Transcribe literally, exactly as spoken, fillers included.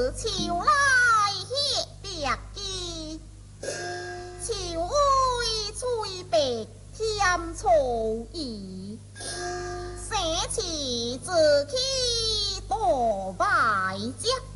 是秋来歇白鸡，秋微吹白添草意，生气自起多败家。